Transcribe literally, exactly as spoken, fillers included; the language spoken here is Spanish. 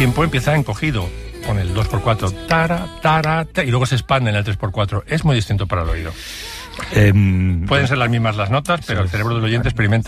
tiempo empieza encogido, con el dos por cuatro, tara, tara, ta, y luego se expande en el tres por cuatro. Es muy distinto para el oído. Eh, Pueden ser las mismas las notas, pero el cerebro del oyente experimenta